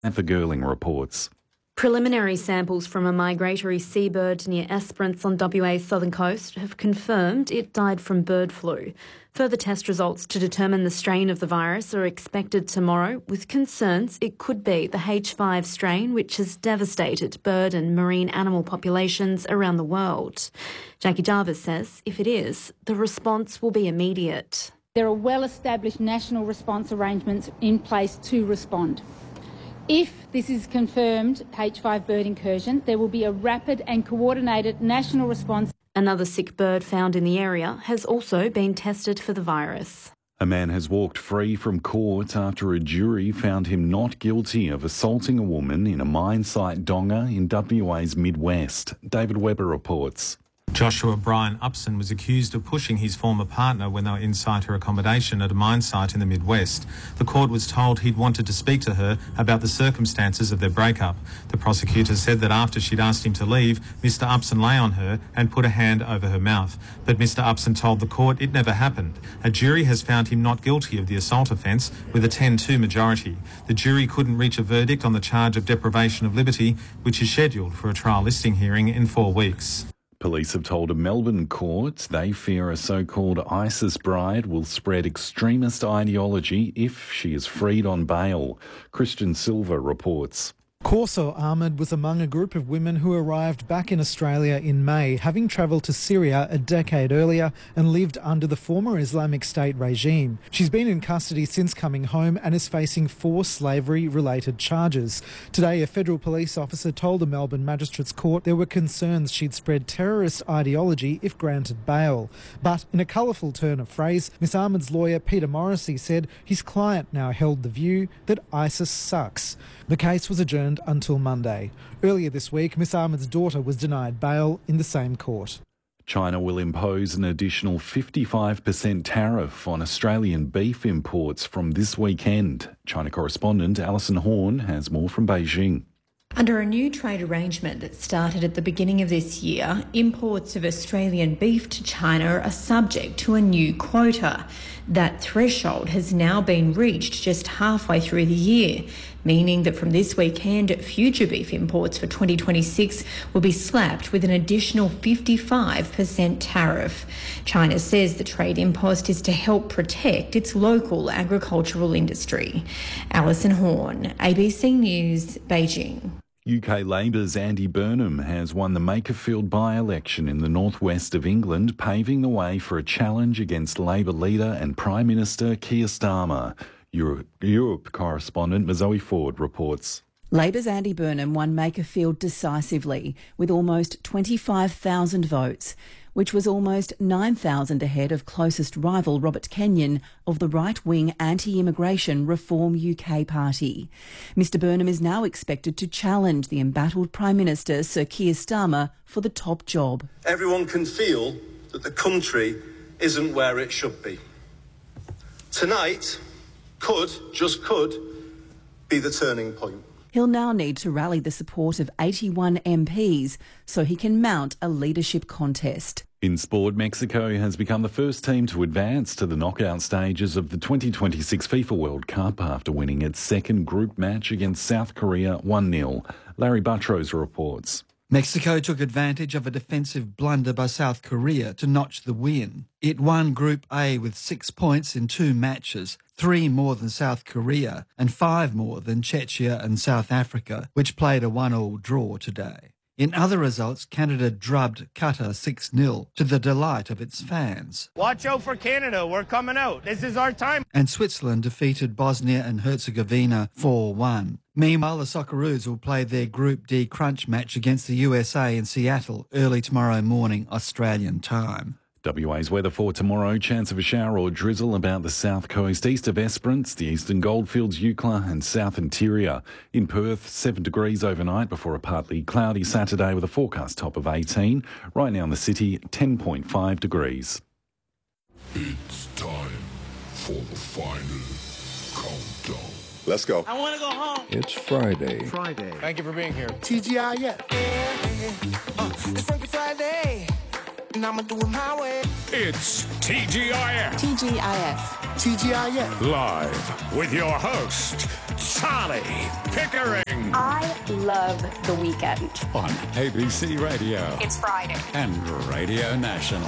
Samantha Girling reports. Preliminary samples from a migratory seabird near Esperance on WA's southern coast have confirmed it died from bird flu. Further test results to determine the strain of the virus are expected tomorrow, with concerns it could be the H5 strain, which has devastated bird and marine animal populations around the world. Jackie Jarvis says if it is, the response will be immediate. There are well-established national response arrangements in place to respond. If this is confirmed H5 bird incursion, there will be a rapid and coordinated national response. Another sick bird found in the area has also been tested for the virus. A man has walked free from court after a jury found him not guilty of assaulting a woman in a mine site donga in WA's Midwest. David Webber reports. Joshua Brian Upson was accused of pushing his former partner when they were inside her accommodation at a mine site in the Midwest. The court was told he'd wanted to speak to her about the circumstances of their breakup. The prosecutor said that after she'd asked him to leave, Mr Upson lay on her and put a hand over her mouth. But Mr Upson told the court it never happened. A jury has found him not guilty of the assault offence with a 10-2 majority. The jury couldn't reach a verdict on the charge of deprivation of liberty, which is scheduled for a trial listing hearing in 4 weeks. Police have told a Melbourne court they fear a so-called ISIS bride will spread extremist ideology if she is freed on bail. Christian Silva reports. Corso Ahmed was among a group of women who arrived back in Australia in May, having travelled to Syria a decade earlier and lived under the former Islamic State regime. She's been in custody since coming home and is facing 4 slavery-related charges. Today, a federal police officer told the Melbourne Magistrates Court there were concerns she'd spread terrorist ideology if granted bail. But in a colourful turn of phrase, Miss Ahmed's lawyer Peter Morrissey said his client now held the view that ISIS sucks. The case was adjourned until Monday. Earlier this week, Miss Ahmed's daughter was denied bail in the same court. China will impose an additional 55% tariff on Australian beef imports from this weekend. China correspondent Alison Horn has more from Beijing. Under a new trade arrangement that started at the beginning of this year, imports of Australian beef to China are subject to a new quota. That threshold has now been reached just halfway through the year, meaning that from this weekend, future beef imports for 2026 will be slapped with an additional 55% tariff. China says the trade impost is to help protect its local agricultural industry. Alison Horn, ABC News, Beijing. UK Labour's Andy Burnham has won the Makerfield by-election in the northwest of England, paving the way for a challenge against Labour leader and Prime Minister Keir Starmer. Europe correspondent Zoe Ford reports. Labor's Andy Burnham won Makerfield decisively with almost 25,000 votes, which was almost 9,000 ahead of closest rival Robert Kenyon of the right-wing anti-immigration Reform UK party. Mr Burnham is now expected to challenge the embattled Prime Minister Sir Keir Starmer for the top job. Everyone can feel that the country isn't where it should be. Tonight just could, be the turning point. He'll now need to rally the support of 81 MPs so he can mount a leadership contest. In sport, Mexico has become the first team to advance to the knockout stages of the 2026 FIFA World Cup after winning its second group match against South Korea 1-0. Larry Buttrose reports. Mexico took advantage of a defensive blunder by South Korea to notch the win. It won Group A with 6 points in 2 matches, 3 more than South Korea and 5 more than Czechia and South Africa, which played a 1-1 draw today. In other results, Canada drubbed Qatar 6-0 to the delight of its fans. Watch out for Canada, we're coming out. This is our time. And Switzerland defeated Bosnia and Herzegovina 4-1. Meanwhile, the Socceroos will play their Group D crunch match against the USA in Seattle early tomorrow morning, Australian time. WA's weather for tomorrow, chance of a shower or drizzle about the south coast, east of Esperance, the eastern Goldfields, Eucla and south interior. In Perth, 7 degrees overnight before a partly cloudy Saturday with a forecast top of 18. Right now in the city, 10.5 degrees. It's time for the final countdown. Let's go. I want to go home. It's Friday. Thank you for being here. TGIF. It's Freaky Friday, and I'ma do it my way. It's TGIF. TGIF. TGIF. Live with your host, Charlie Pickering. I love The Weekend. On ABC Radio. It's Friday. And Radio National.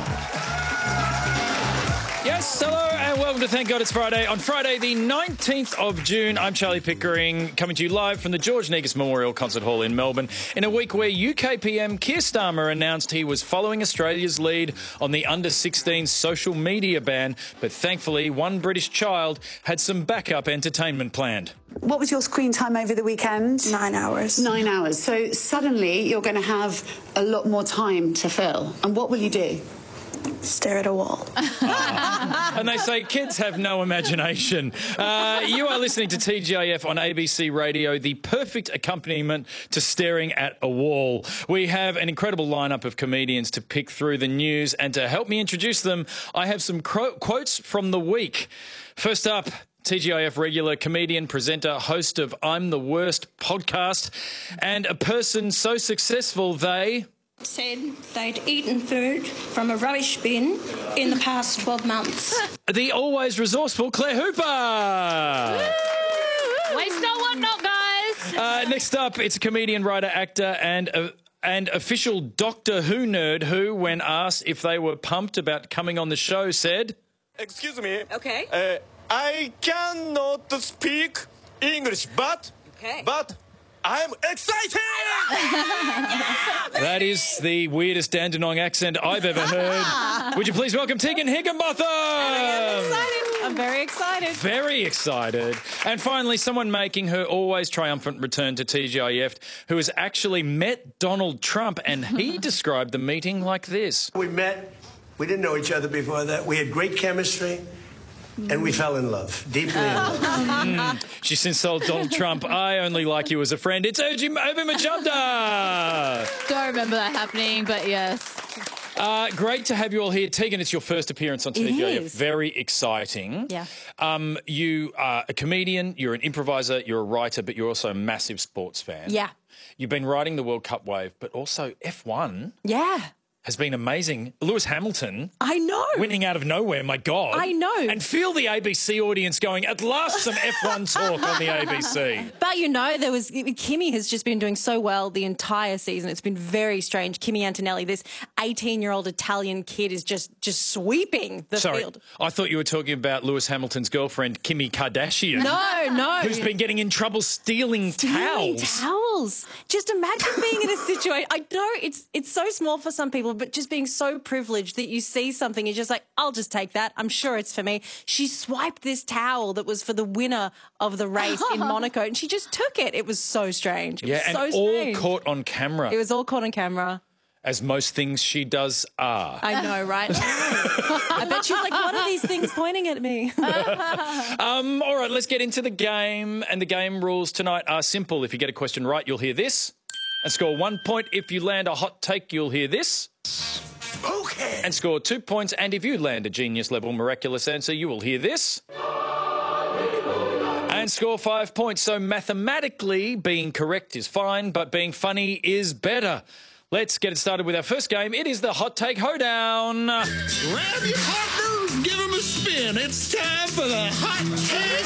Yes, hello and welcome to Thank God It's Friday. On Friday, the 19th of June, I'm Charlie Pickering, coming to you live from the George Negus Memorial Concert Hall in Melbourne, in a week where UK PM Keir Starmer announced he was following Australia's lead on the under-16 social media ban, but thankfully one British child had some backup entertainment planned. What was your screen time over the weekend? 9 hours. 9 hours. So suddenly you're going to have a lot more time to fill. And what will you do? Stare at a wall. And they say kids have no imagination. You are listening to TGIF on ABC Radio, the perfect accompaniment to staring at a wall. We have an incredible lineup of comedians to pick through the news, and to help me introduce them, I have some quotes from the week. First up, TGIF regular comedian, presenter, host of I'm the Worst podcast, and a person so successful they said they'd eaten food from a rubbish bin in the past 12 months. The always resourceful Claire Hooper. Waste not, want not, guys. Next up, it's a comedian, writer, actor and official Doctor Who nerd who, when asked if they were pumped about coming on the show, said... Excuse me. Okay. I cannot speak English, but I'm excited! That is the weirdest Dandenong accent I've ever heard. Would you please welcome Tegan Higginbotham? I'm very excited. Very excited. And finally, someone making her always triumphant return to TGIF who has actually met Donald Trump, and he described the meeting like this. We met. We didn't know each other before that. We had great chemistry. And we fell in love, deeply in love. She since told Donald Trump, I only like you as a friend. It's Urji Majumdar. Don't remember that happening, but yes. Great to have you all here. Tegan, it's your first appearance on TGIF. Very exciting. Yeah. You are a comedian, you're an improviser, you're a writer, but you're also a massive sports fan. Yeah. You've been riding the World Cup wave, but also F1. Yeah. Has been amazing. Lewis Hamilton. I know. Winning out of nowhere, my God. I know. And feel the ABC audience going, at last some F1 talk on the ABC. But, you know, Kimi has just been doing so well the entire season. It's been very strange. Kimi Antonelli, this 18-year-old Italian kid, is just sweeping the field. I thought you were talking about Lewis Hamilton's girlfriend, Kimi Kardashian. No. Who's been getting in trouble stealing towels. Just imagine being in a situation. I know it's so small for some people, but just being so privileged that you see something, you're just like, I'll just take that. I'm sure it's for me. She swiped this towel that was for the winner of the race in Monaco, and she just took it. It was so strange. It was so strange. All caught on camera. It was all caught on camera. As most things she does are. I know, right? I bet she's like, what are these things pointing at me? All right, let's get into the game. And the game rules tonight are simple. If you get a question right, you'll hear this. And score 1 point. If you land a hot take, you'll hear this. Okay. And score 2 points. And if you land a genius-level miraculous answer, you will hear this. And score 5 points. So mathematically, being correct is fine, but being funny is better. Let's get it started with our first game. It is the Hot Take Hoedown. Grab your partner, give him a spin. It's time for the Hot Take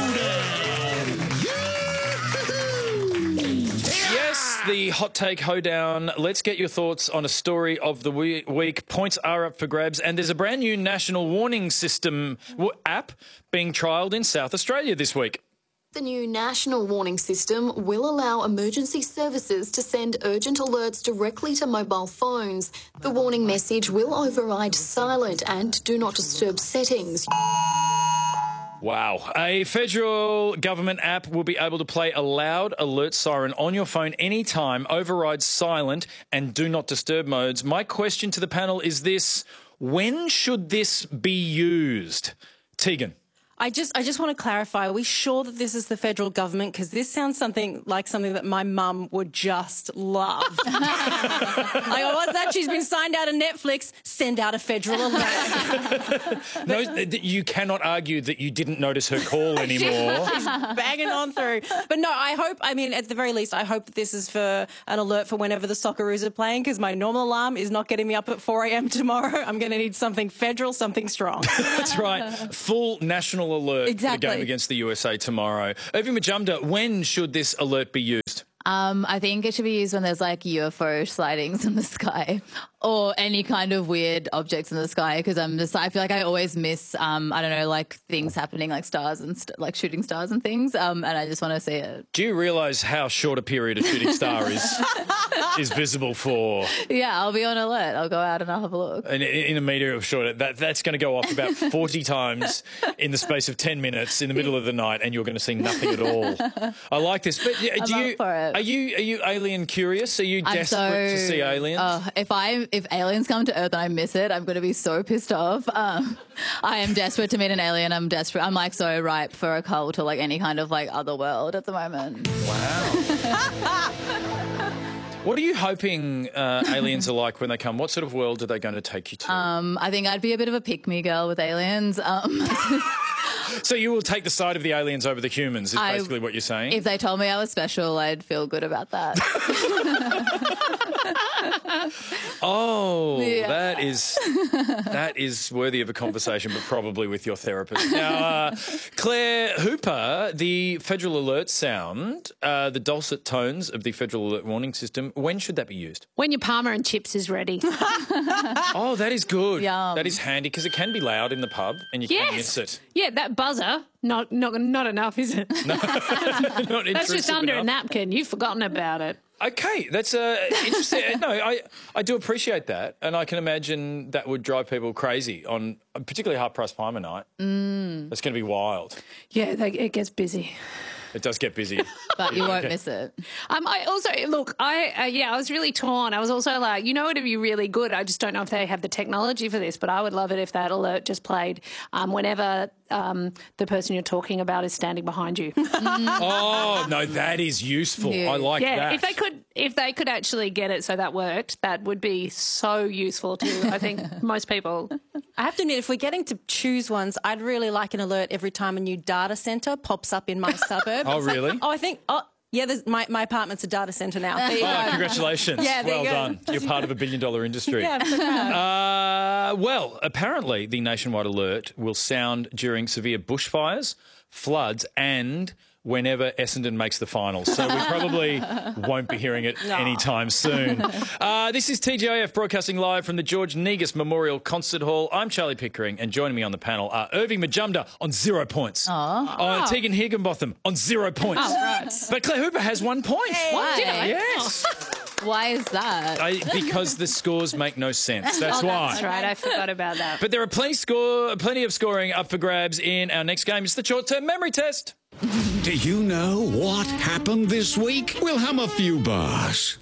Hoedown. Yes, the Hot Take Hoedown. Let's get your thoughts on a story of the week. Points are up for grabs, and there's a brand new national warning system app being trialled in South Australia this week. The new national warning system will allow emergency services to send urgent alerts directly to mobile phones. The warning message will override silent and do not disturb settings. Wow. A federal government app will be able to play a loud alert siren on your phone anytime, override silent and do not disturb modes. My question to the panel is this: when should this be used? Tegan. I just want to clarify, are we sure that this is the federal government? Because this sounds something that my mum would just love. Like, what's that? She's been signed out of Netflix. Send out a federal alert. No, you cannot argue that you didn't notice her call anymore. She's banging on through. But no, at the very least, I hope that this is for an alert for whenever the Socceroos are playing, because my normal alarm is not getting me up at 4 a.m. tomorrow. I'm going to need something federal, something strong. That's right. Full national national alert for the game against the USA tomorrow. Irving Majumdar, when should this alert be used? I think it should be used when there's like UFO sightings in the sky or any kind of weird objects in the sky, because I feel like I always miss, I don't know, like things happening, like stars and like shooting stars and things, and I just want to see it. Do you realise how short a period a shooting star is visible for? Yeah, I'll be on alert. I'll go out and I'll have a look. And in a metre of short, that's going to go off about 40 times in the space of 10 minutes in the middle of the night, and you're going to see nothing at all. I like this. But are you alien curious? Are you desperate to see aliens? If aliens come to Earth and I miss it, I'm going to be so pissed off. I am desperate to meet an alien. I'm desperate. I'm like so ripe for a cult or like any kind of like other world at the moment. Wow. What are you hoping aliens are like when they come? What sort of world are they going to take you to? I think I'd be a bit of a pick-me girl with aliens. So you will take the side of the aliens over the humans, is basically what you're saying? If they told me I was special, I'd feel good about that. Oh, yeah. that is worthy of a conversation, but probably with your therapist. Now, Claire Hooper, the Federal Alert sound, the dulcet tones of the Federal Alert warning system, when should that be used? When your Parma and chips is ready. Oh, that is good. Yum. That is handy because it can be loud in the pub and you can miss it. Yeah, that buzzer, not enough, is it? No, not That's just under a napkin. You've forgotten about it. Okay, that's interesting. No, I do appreciate that, and I can imagine that would drive people crazy on particularly half-price Parma night. That's going to be wild. Yeah, it gets busy. It does get busy. But you won't miss it. I also, look, I was really torn. I was also like, you know, it'd be really good. I just don't know if they have the technology for this, but I would love it if that alert just played whenever the person you're talking about is standing behind you. Oh, no, that is useful. Yeah. I like that. Yeah, if they could actually get it so that worked, that would be so useful to, I think, most people. I have to admit, if we're getting to choose ones, I'd really like an alert every time a new data centre pops up in my suburb. Oh, really? Yeah, my apartment's a data centre now. There you go. Congratulations. Yeah, well done. You're part of a $1 billion industry. Yeah, I'm so proud. Well, apparently the nationwide alert will sound during severe bushfires, floods and whenever Essendon makes the finals. So we probably won't be hearing it anytime soon. This is TGIF broadcasting live from the George Negus Memorial Concert Hall. I'm Charlie Pickering, and joining me on the panel are Irving Majumdar on 0 points. Tegan Higginbotham on 0 points. Oh, right. But Claire Hooper has 1 point. Why? Did I? Yes. Why is that? Because the scores make no sense. That's why. That's right. I forgot about that. But there are plenty of scoring up for grabs in our next game. It's the short-term memory test. Do you know what happened this week? We'll hum a few bars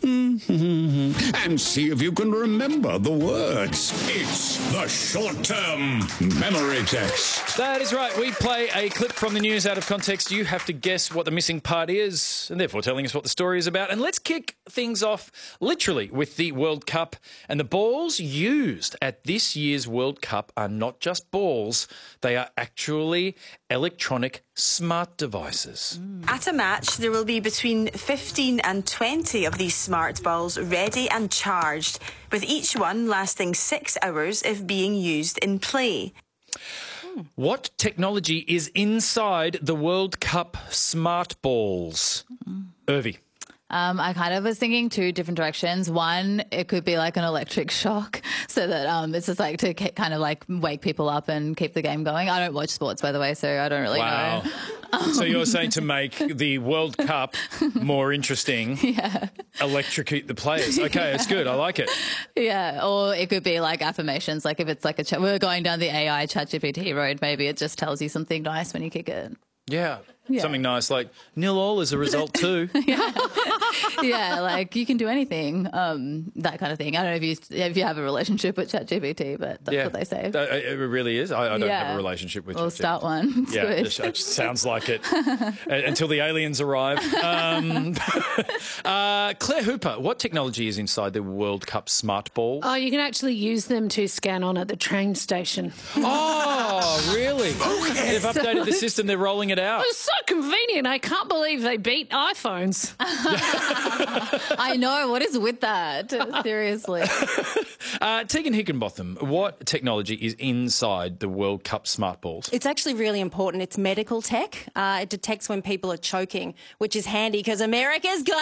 and see if you can remember the words. It's the short-term memory test. That is right. We play a clip from the news out of context. You have to guess what the missing part is and therefore telling us what the story is about. And let's kick things off literally with the World Cup. And the balls used at this year's World Cup are not just balls. They are actually electronic smart devices. At a match, there will be between 15 and 20 of these smart balls ready and charged, with each one lasting 6 hours if being used in play. What technology is inside the World Cup smart balls? Irvie. I kind of was thinking 2 different directions. One, it could be like an electric shock so that it's just like to kind of like wake people up and keep the game going. I don't watch sports, by the way, so I don't really know. So you're saying to make the World Cup more interesting, electrocute the players. Okay, it's good. I like it. Yeah, or it could be like affirmations. Like if it's like we're going down the AI ChatGPT road, maybe it just tells you something nice when you kick it. Yeah. Something nice like 0-0 as a result too. Yeah, like you can do anything, that kind of thing. I don't know if you have a relationship with ChatGPT, but that's what they say. It really is. I don't have a relationship with ChatGPT. We'll start one. It's It sounds like it. Until the aliens arrive. Claire Hooper, what technology is inside the World Cup smart balls? Oh, you can actually use them to scan on at the train station. Oh, really? They've updated the system. They're rolling it out. It's so convenient. I can't believe they beat iPhones. I know. What is with that? Seriously. Tegan Hickenbotham, what technology is inside the World Cup smart balls? It's actually really important. It's medical tech. It detects when people are choking, which is handy because America's got